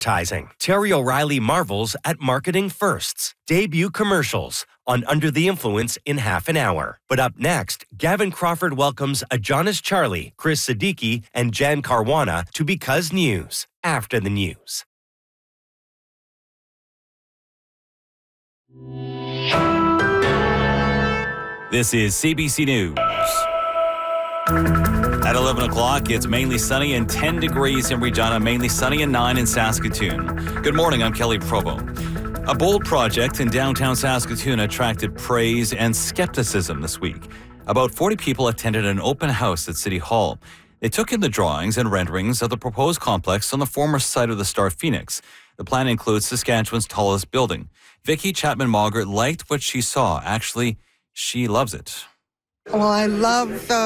Advertising. Terry O'Reilly marvels at marketing firsts. Debut commercials on Under the Influence in half an hour. But up next, Gavin Crawford welcomes Adonis Charlie, Chris Siddiqui, and Jan Caruana to Because News after the news. This is CBC News. At 11 o'clock, it's mainly sunny and 10 degrees in Regina, mainly sunny and 9 in Saskatoon. Good morning, I'm Kelly Provo. A bold project in downtown Saskatoon attracted praise and skepticism this week. About 40 people attended an open house at City Hall. They took in the drawings and renderings of the proposed complex on the former site of the Star Phoenix. The plan includes Saskatchewan's tallest building. Vicki Chapman-Mauger liked what she saw. Actually, she loves it. Well, I love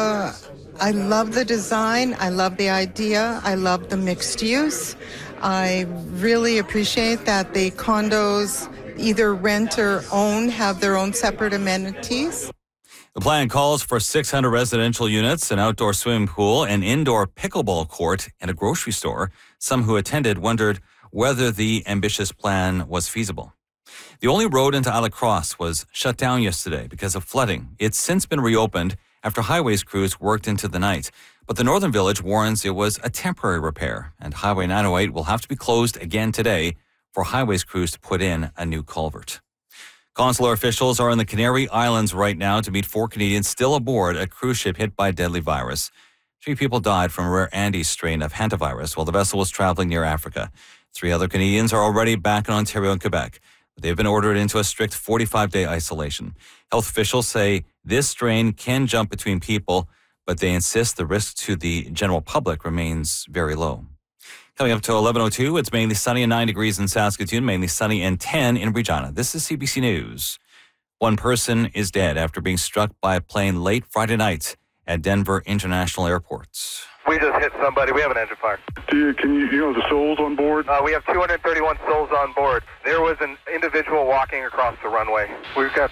the design. I love the idea. I love the mixed use. I really appreciate that the condos, either rent or own, have their own separate amenities. The plan calls for 600 residential units, an outdoor swimming pool, an indoor pickleball court, and a grocery store. Some who attended wondered whether the ambitious plan was feasible. The only road into Isla Crosse was shut down yesterday because of flooding. It's since been reopened after highways crews worked into the night. But the Northern Village warns it was a temporary repair, and Highway 908 will have to be closed again today for highways crews to put in a new culvert. Consular officials are in the Canary Islands right now to meet 4 Canadians still aboard a cruise ship hit by a deadly virus. 3 people died from a rare Andes strain of hantavirus while the vessel was traveling near Africa. 3 other Canadians are already back in Ontario and Quebec. They've been ordered into a strict 45-day isolation. Health officials say this strain can jump between people, but they insist the risk to the general public remains very low. Coming up to 11:02, it's mainly sunny and 9 degrees in Saskatoon, mainly sunny and 10 in Regina. This is CBC News. 1 person is dead after being struck by a plane late Friday night at Denver International Airport. We just hit somebody. We have an engine fire. Can you know the souls on board? We have 231 souls on board. There was an individual walking across the runway. We've got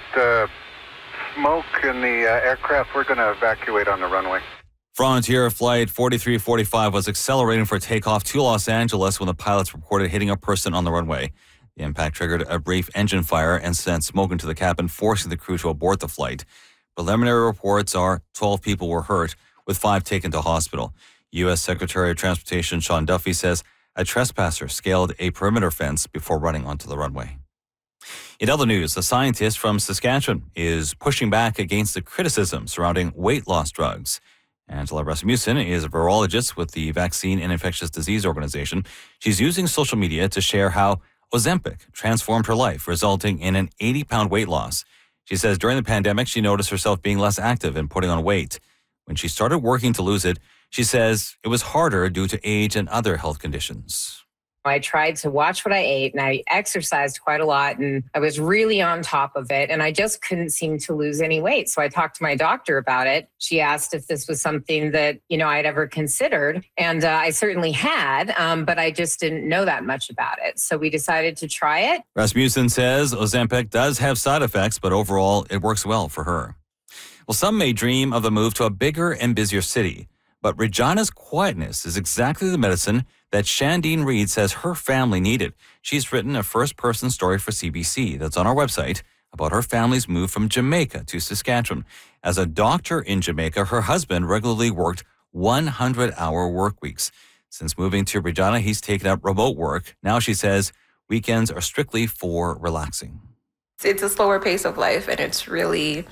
smoke in the aircraft. We're going to evacuate on the runway. Frontier Flight 4345 was accelerating for takeoff to Los Angeles when the pilots reported hitting a person on the runway. The impact triggered a brief engine fire and sent smoke into the cabin, forcing the crew to abort the flight. Preliminary reports are 12 people were hurt, with 5 taken to hospital. U.S. Secretary of Transportation Sean Duffy says a trespasser scaled a perimeter fence before running onto the runway. In other news, a scientist from Saskatchewan is pushing back against the criticism surrounding weight loss drugs. Angela Rasmussen is a virologist with the Vaccine and Infectious Disease Organization. She's using social media to share how Ozempic transformed her life, resulting in an 80-pound weight loss. She says during the pandemic, she noticed herself being less active and putting on weight. When she started working to lose it, she says it was harder due to age and other health conditions. I tried to watch what I ate and I exercised quite a lot and I was really on top of it and I just couldn't seem to lose any weight. So I talked to my doctor about it. She asked if this was something that, I'd ever considered. And I certainly had, but I just didn't know that much about it. So we decided to try it. Rasmussen says Ozempic does have side effects, but overall it works well for her. Well, some may dream of a move to a bigger and busier city, but Regina's quietness is exactly the medicine that Shandine Reed says her family needed. She's written a first-person story for CBC that's on our website about her family's move from Jamaica to Saskatchewan. As a doctor in Jamaica, her husband regularly worked 100-hour work weeks. Since moving to Regina, he's taken up remote work. Now, she says, weekends are strictly for relaxing. It's a slower pace of life, and it's really...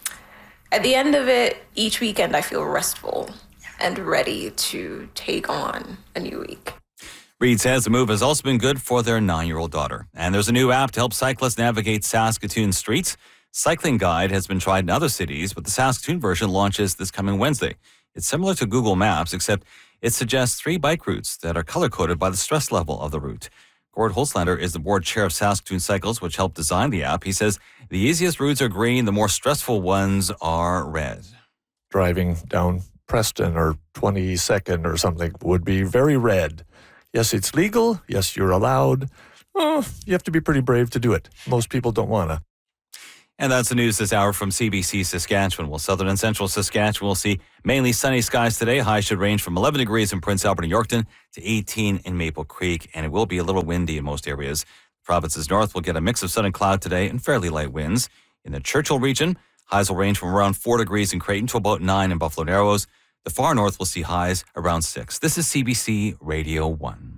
At the end of it, each weekend I feel restful and ready to take on a new week. Reed says the move has also been good for their 9-year-old daughter. And there's a new app to help cyclists navigate Saskatoon streets. Cycling Guide has been tried in other cities, but the Saskatoon version launches this coming Wednesday. It's similar to Google Maps, except it suggests 3 bike routes that are color-coded by the stress level of the route. Gord Holzlander is the board chair of Saskatoon Cycles, which helped design the app. He says the easiest routes are green, the more stressful ones are red. Driving down Preston or 22nd or something would be very red. Yes, it's legal. Yes, you're allowed. You have to be pretty brave to do it. Most people don't want to. And that's the news this hour from CBC Saskatchewan. Well, southern and central Saskatchewan will see mainly sunny skies today. Highs should range from 11 degrees in Prince Albert and Yorkton to 18 in Maple Creek, and it will be a little windy in most areas. The province's north will get a mix of sun and cloud today and fairly light winds. In the Churchill region, highs will range from around 4 degrees in Creighton to about 9 in Buffalo Narrows. The far north will see highs around 6. This is CBC Radio 1.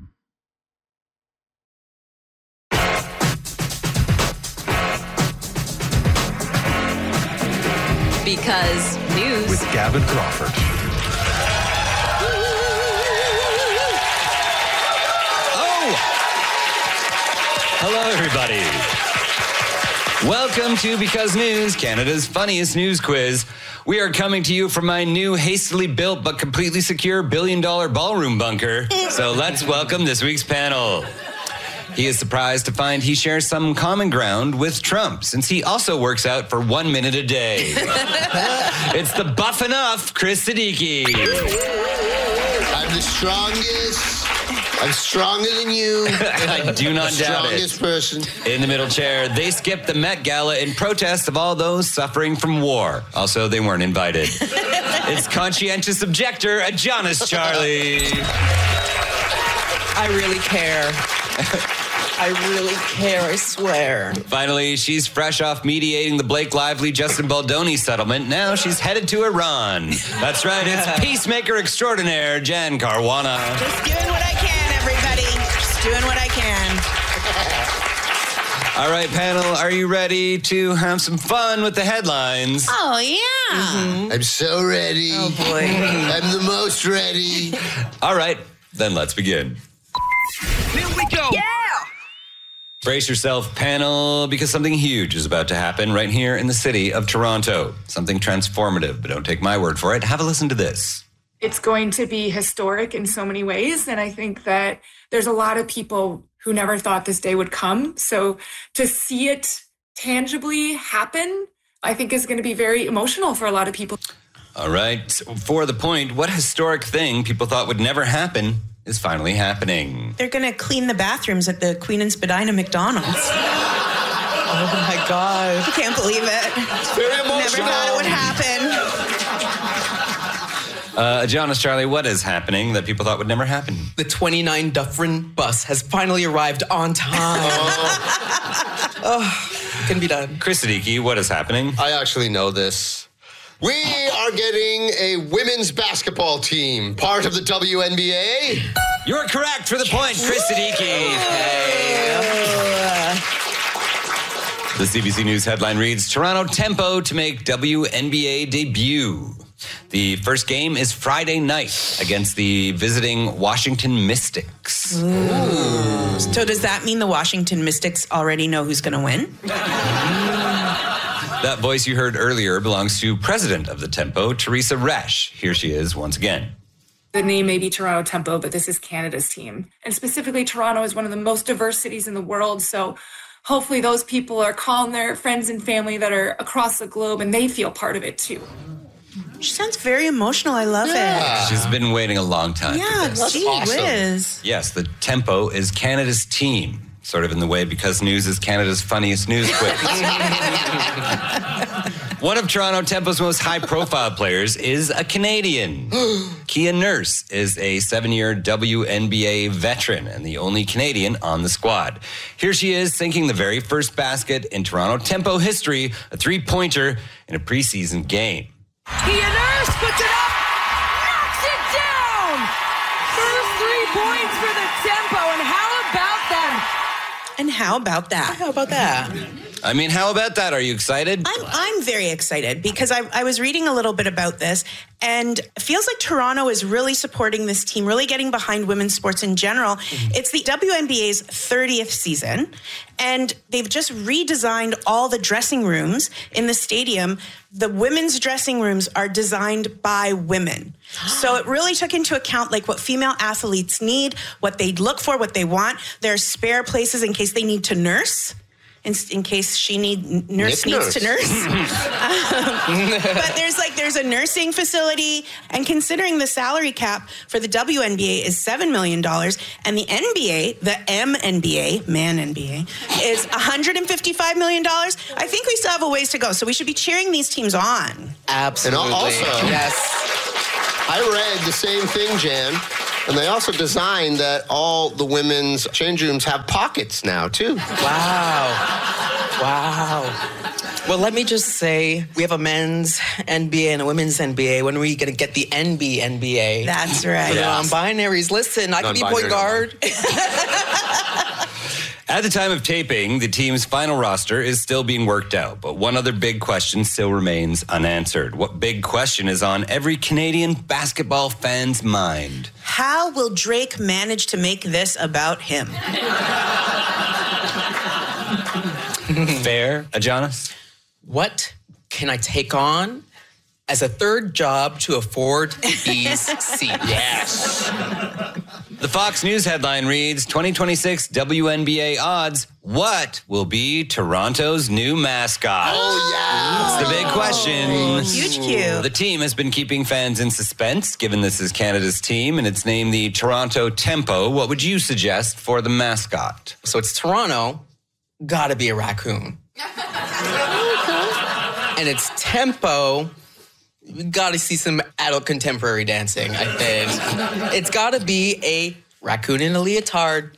Because news with Gavin Crawford. Oh! Hello, everybody. Welcome to Because News, Canada's funniest news quiz. We are coming to you from my new hastily built but completely secure $1 billion ballroom bunker. So let's welcome this week's panel. He is surprised to find he shares some common ground with Trump, since he also works out for 1 minute a day. It's the buff enough Chris Siddiqui. I'm the strongest. I'm stronger than you. I do not doubt it. Strongest person. In the middle chair, they skipped the Met Gala in protest of all those suffering from war. Also, they weren't invited. It's conscientious objector, Adonis Charlie. I really care. I really care, I swear. Finally, she's fresh off mediating the Blake Lively, Justin Baldoni settlement. Now she's headed to Iran. That's right, it's peacemaker extraordinaire, Jan Caruana. Just doing what I can, everybody. Just doing what I can. All right, panel, are you ready to have some fun with the headlines? Oh, yeah. Mm-hmm. I'm so ready. Oh, boy. I'm the most ready. All right, then let's begin. Here we go. Yeah. Brace yourself, panel, because something huge is about to happen right here in the city of Toronto. Something transformative, but don't take my word for it. Have a listen to this. It's going to be historic in so many ways, and I think that there's a lot of people who never thought this day would come. So to see it tangibly happen, I think is going to be very emotional for a lot of people. All right, for the point, what historic thing people thought would never happen is finally happening. They're going to clean the bathrooms at the Queen and Spadina McDonald's. Oh, my God. I can't believe it. It's very emotional. Never thought it would happen. Jonas, Charlie, what is happening that people thought would never happen? The 29 Dufferin bus has finally arrived on time. Oh, it can be done. Chris Siddiqui, what is happening? I actually know this. We are getting a women's basketball team, part of the WNBA. You're correct for the point, Chris Siddiqui. Hey. The CBC News headline reads, Toronto Tempo to make WNBA debut. The first game is Friday night against the visiting Washington Mystics. Ooh. So does that mean the Washington Mystics already know who's going to win? That voice you heard earlier belongs to President of the Tempo, Teresa Resch. Here she is once again. The name may be Toronto Tempo, but this is Canada's team. And specifically, Toronto is one of the most diverse cities in the world. So hopefully those people are calling their friends and family that are across the globe, and they feel part of it too. She sounds very emotional. I love it. She's been waiting a long time for this. Gee whiz. Yes, the Tempo is Canada's team. Sort of in the way Because News is Canada's funniest news quiz. One of Toronto Tempo's most high-profile players is a Canadian. Kia Nurse is a 7-year WNBA veteran and the only Canadian on the squad. Here she is sinking the very first basket in Toronto Tempo history, a three-pointer in a preseason game. Kia Nurse puts it up, knocks it down! First 3 points for the Tempo, and how about that? And how about that? How about that? I mean, how about that? Are you excited? I'm very excited because I was reading a little bit about this, and it feels like Toronto is really supporting this team, really getting behind women's sports in general. Mm-hmm. It's the WNBA's 30th season, and they've just redesigned all the dressing rooms in the stadium. The women's dressing rooms are designed by women. So it really took into account like what female athletes need, what they look for, what they want. There's spare places in case they need to nurse. in case she needs to nurse. There's a nursing facility, and considering the salary cap for the WNBA is $7 million, and the NBA, the MNBA, Man NBA, is $155 million, I think we still have a ways to go. So we should be cheering these teams on. Absolutely. And also, yes. I read the same thing, Jan. And they also designed that all the women's change rooms have pockets now, too. Wow. Well, let me just say, we have a men's NBA and a women's NBA. When are we going to get the NBA? That's right. For the non-binaries. Listen, I can be point guard. At the time of taping, the team's final roster is still being worked out, but one other big question still remains unanswered. What big question is on every Canadian basketball fan's mind? How will Drake manage to make this about him? Fair, Adonis? What can I take on as a third job to afford these seats? Yes. The Fox News headline reads, 2026 WNBA odds, what will be Toronto's new mascot? Oh, yeah. It's the big question. Huge cue. The team has been keeping fans in suspense, given this is Canada's team, and it's named the Toronto Tempo. What would you suggest for the mascot? So it's Toronto, gotta be a raccoon. And it's Tempo, we gotta see some adult contemporary dancing, I think. It's gotta be a raccoon in a leotard.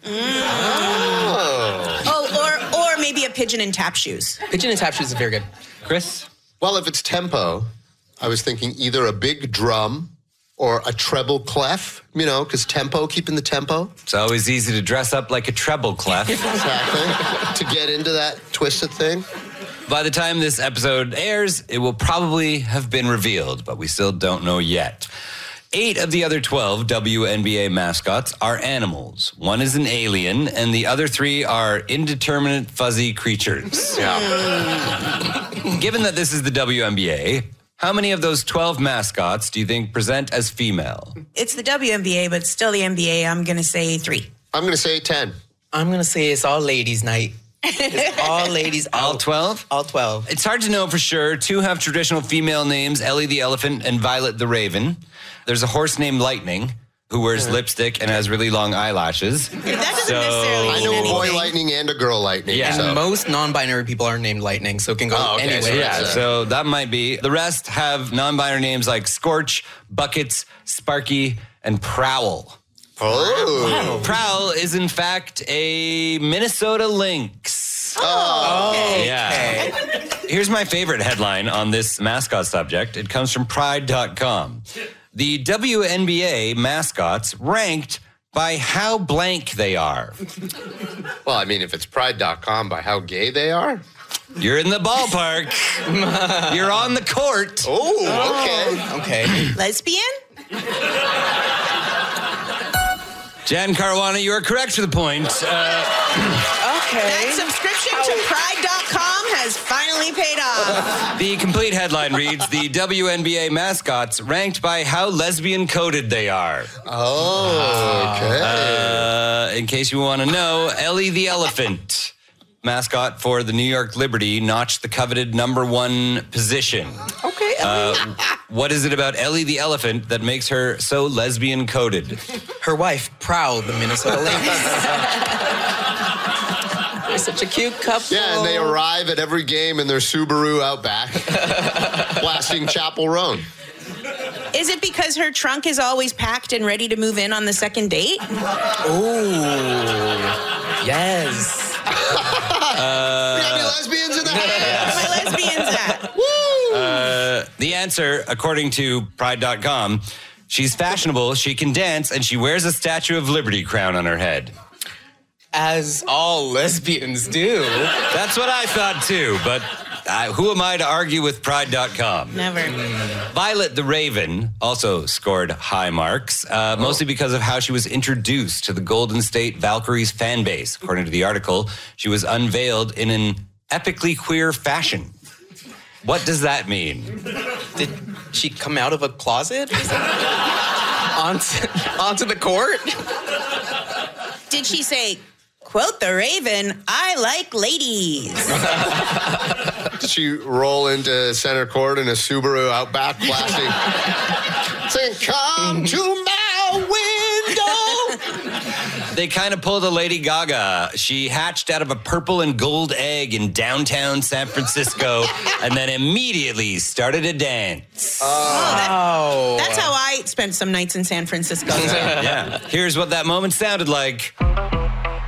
Or maybe a pigeon in tap shoes. Pigeon in tap shoes is very good. Chris? Well, if it's tempo, I was thinking either a big drum or a treble clef, because tempo, keeping the tempo. It's always easy to dress up like a treble clef. Exactly. To get into that twisted thing. By the time this episode airs, it will probably have been revealed, but we still don't know yet. 8 of the other 12 WNBA mascots are animals. One is an alien, and the other 3 are indeterminate fuzzy creatures. Yeah. Given that this is the WNBA, how many of those 12 mascots do you think present as female? It's the WNBA, but still the NBA. I'm going to say 3. I'm going to say 10. I'm going to say it's all ladies' night. It's all ladies. All 12? All 12. It's hard to know for sure. 2 have traditional female names, Ellie the Elephant and Violet the Raven. There's a horse named Lightning who wears lipstick and has really long eyelashes. That doesn't necessarily mean I know a boy anything. Lightning and a girl Lightning. Yeah. And most non-binary people are named Lightning, so it can go anywhere. So Yeah, so that might be. The rest have non-binary names like Scorch, Buckets, Sparky, and Prowl. Oh. Wow. Prowl is, in fact, a Minnesota Lynx. Oh. Okay. Yeah. Here's my favorite headline on this mascot subject. It comes from Pride.com. The WNBA mascots ranked by how blank they are. Well, I mean, if it's Pride.com, by how gay they are. You're in the ballpark. You're on the court. Oh, Okay. Lesbian? Jan Caruana, you are correct for the point. That subscription to Pride.com has finally paid off. The complete headline reads, the WNBA mascots ranked by how lesbian-coded they are. Oh, okay. In case you want to know, Ellie the Elephant, mascot for the New York Liberty, notched the coveted #1 position. Okay. What is it about Ellie the Elephant that makes her so lesbian-coded? Her wife, Prowl, the Minnesota Lynx. They're such a cute couple. Yeah, and they arrive at every game in their Subaru Outback, blasting Chapel Roan. Is it because her trunk is always packed and ready to move in on the second date? Oh, yes. We got any lesbians in the house? Where are my lesbians at? The answer, according to Pride.com, she's fashionable, she can dance, and she wears a Statue of Liberty crown on her head. As all lesbians do. That's what I thought too, but who am I to argue with Pride.com? Never. Violet the Raven also scored high marks, mostly because of how she was introduced to the Golden State Valkyries fan base. According to the article, she was unveiled in an epically queer fashion. What does that mean? Did she come out of a closet? onto the court? Did she say, Quote the Raven, I like ladies. Did she roll into center court in a Subaru Outback flashing? Saying, come to my window. They kind of pulled a Lady Gaga. She hatched out of a purple and gold egg in downtown San Francisco and then immediately started to dance. That's how I spent some nights in San Francisco. Yeah. Here's what that moment sounded like.